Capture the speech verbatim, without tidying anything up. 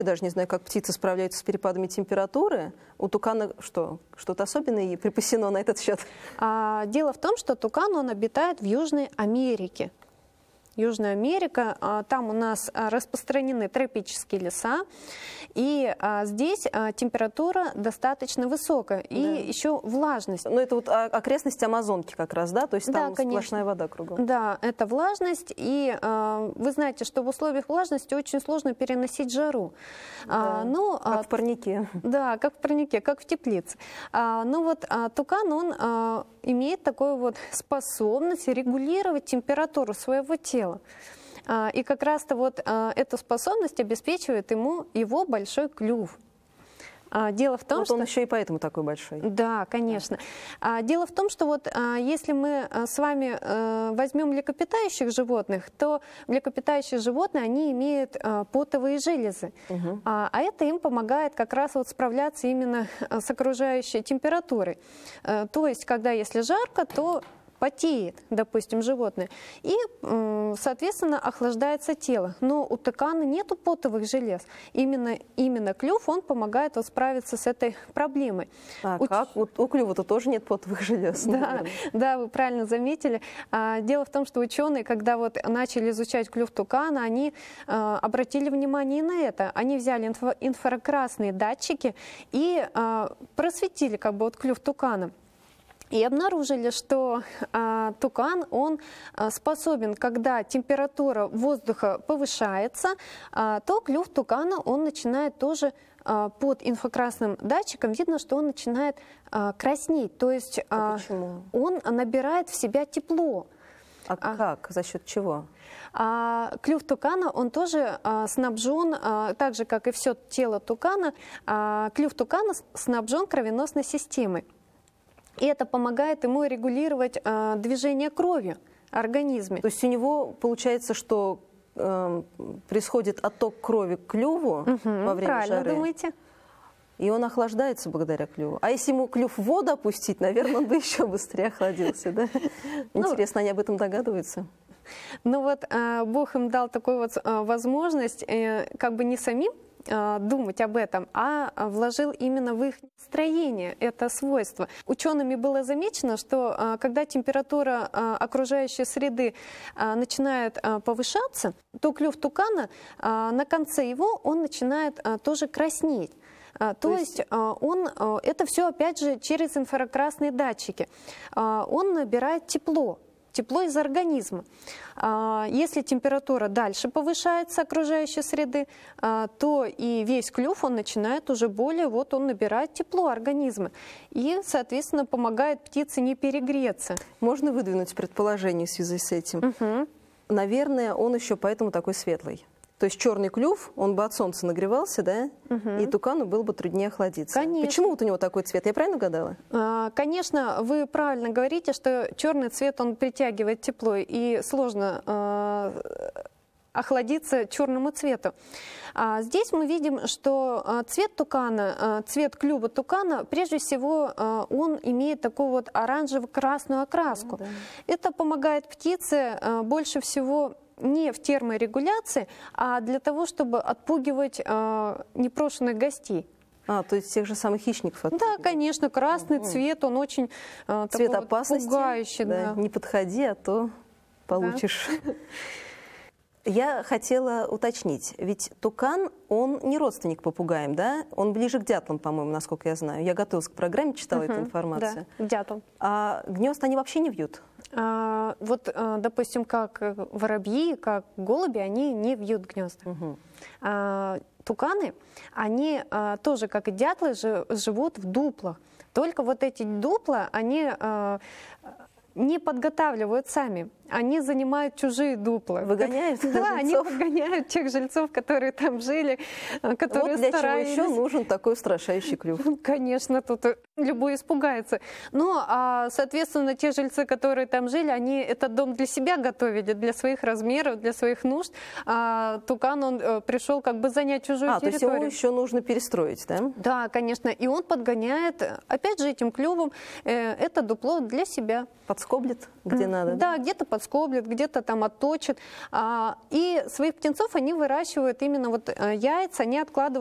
Я даже не знаю, как птицы справляются с перепадами температуры. У тукана что? Что-то особенное припасено на этот счет? А, дело в том, что тукан, он обитает в Южной Америке. Южная Америка, а, там у нас а, распространены тропические леса, и а, здесь а, температура достаточно высокая, и да. еще влажность. Ну, это вот окрестности Амазонки как раз, да? То есть да, там конечно. Сплошная вода кругом. Да, это влажность, и а, вы знаете, что в условиях влажности очень сложно переносить жару. Да, а, ну, как а, в парнике. Да, как в парнике, как в теплице. А, ну вот а, тукан, он а, имеет такую вот способность регулировать температуру своего тела. И как раз-то вот эту способность обеспечивает ему его большой клюв. Дело в том, вот что... он еще и поэтому такой большой. Да, конечно. Да. Дело в том, что вот если мы с вами возьмем млекопитающих животных, то млекопитающие животные, они имеют потовые железы. Угу. А это им помогает как раз вот справляться именно с окружающей температурой. То есть, когда если жарко, то потеет, допустим, животное, и, соответственно, охлаждается тело. Но у тукана нету потовых желез. Именно, именно клюв, он помогает вот справиться с этой проблемой. А у... как? У, у клюва-то тоже нет потовых желез. Да, да, вы правильно заметили. Дело в том, что ученые, когда вот начали изучать клюв тукана, они обратили внимание на это. Они взяли инфра... инфракрасные датчики и просветили как бы вот клюв тукана. И обнаружили, что а, тукан, он а, способен, когда температура воздуха повышается, а, то клюв тукана, он начинает тоже а, под инфракрасным датчиком, видно, что он начинает а, краснеть, то есть а, а он набирает в себя тепло. А, а как? За счет чего? А, клюв тукана, он тоже а, снабжен, а, так же, как и все тело тукана, а, клюв тукана снабжен кровеносной системой. И это помогает ему регулировать э, движение крови в организме. То есть у него получается, что э, происходит отток крови к клюву угу, во время правильно жары. Думаете? И он охлаждается благодаря клюву. А если ему клюв в воду опустить, наверное, он бы еще быстрее охладился. Да? Интересно, они об этом догадываются? Ну вот э, Бог им дал такую вот э, возможность, э, как бы не самим думать об этом, а вложил именно в их строение это свойство. Учеными было замечено, что когда температура окружающей среды начинает повышаться, то клюв тукана на конце его он начинает тоже краснеть. То, То есть, есть он, это все опять же через инфракрасные датчики. Он набирает тепло. Тепло из организма. Если температура дальше повышается окружающей среды, то и весь клюв он начинает уже более, вот он набирает тепло организма. И, соответственно, помогает птице не перегреться. Можно выдвинуть предположение в связи с этим? Угу. Наверное, он еще поэтому такой светлый. То есть черный клюв, он бы от солнца нагревался, да, угу. и тукану было бы труднее охладиться. Конечно. Почему вот у него такой цвет? Я правильно угадала? А, конечно, вы правильно говорите, что черный цвет, он притягивает тепло, и сложно а, охладиться черному цвету. А здесь мы видим, что а, цвет тукана, а, цвет клюва тукана, прежде всего, а, он имеет такую вот оранжево-красную окраску. Ну, да. Это помогает птице а, больше всего не в терморегуляции, а для того, чтобы отпугивать э, непрошенных гостей. А, то есть тех же самых хищников? Да, конечно, красный угу. цвет, он очень э, цвет такой опасности, вот пугающий. Да. Да. Не подходи, а то получишь. Да. Я хотела уточнить, ведь тукан, он не родственник попугаям, да? Он ближе к дятлам, по-моему, насколько я знаю. Я готовилась к программе, читала угу. эту информацию. Да, дятел. А гнезд они вообще не вьют? А, вот, допустим, как воробьи, как голуби, они не вьют гнезда. Угу. А, туканы, они а, тоже, как и дятлы, живут в дуплах. Только вот эти дупла, они а, не подготавливают сами. Они занимают чужие дупла. Выгоняют Да, жильцов. Они выгоняют тех жильцов, которые там жили, которые вот для старались. чего еще нужен такой устрашающий клюв? Конечно, тут любой испугается. Ну, а, соответственно, те жильцы, которые там жили, они этот дом для себя готовили, для своих размеров, для своих нужд. А тукан, он пришел как бы занять чужую а, территорию. А, то есть его еще нужно перестроить, да? Да, конечно. И он подгоняет, опять же, этим клювом э, это дупло для себя. Подскоблит, где надо? Да, где-то подскоблит. отскоблит, где-то там отточит. И своих птенцов они выращивают именно вот яйца, они откладывают